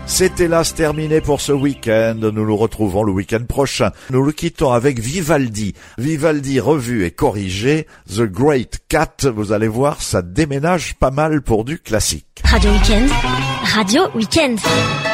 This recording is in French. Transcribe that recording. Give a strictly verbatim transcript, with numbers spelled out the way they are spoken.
C'est hélas terminé pour ce week-end. Nous nous retrouvons le week-end prochain. Nous le quittons avec Vivaldi. Vivaldi revu et corrigé. The Great Cat. Vous allez voir, ça déménage pas mal pour du classique. Radio Week-end. Radio Week-end.